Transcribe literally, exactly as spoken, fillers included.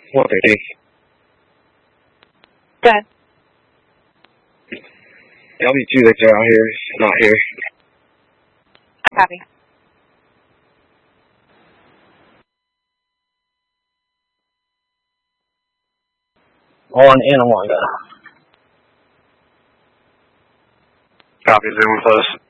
one fifty. Good. L B two, they're out here, not here. Copy. On in one. Copy, zoom close.